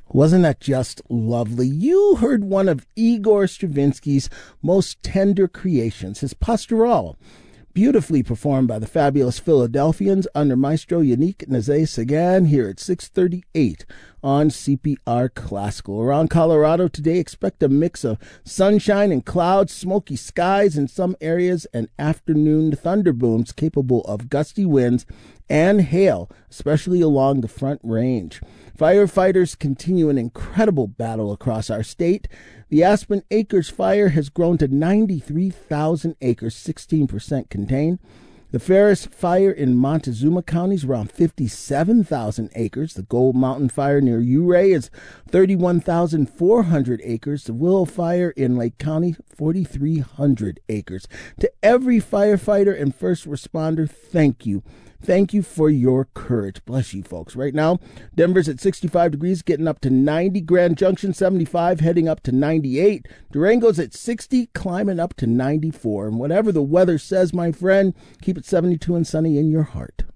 Wasn't that just lovely? You heard one of Igor Stravinsky's most tender creations, his Pastoral, beautifully performed by the fabulous Philadelphians under Maestro Yannick Nézet-Séguin here at 6:38 on CPR Classical. Around Colorado today, expect a mix of sunshine and clouds, smoky skies in some areas, and afternoon thunderbooms capable of gusty winds and hail, especially along the Front Range. Firefighters continue an incredible battle across our state. The Aspen Acres fire has grown to 93,000 acres, 16% contained. The Ferris fire in Montezuma County is around 57,000 acres. The Gold Mountain fire near Ouray is 31,400 acres. The Willow fire in Lake County, 4,300 acres. To every firefighter and first responder, thank you. Thank you for your courage. Bless you, folks. Right now, Denver's at 65 degrees, getting up to 90. Grand Junction, 75, heading up to 98. Durango's at 60, climbing up to 94. And whatever the weather says, my friend, keep it 72 and sunny in your heart.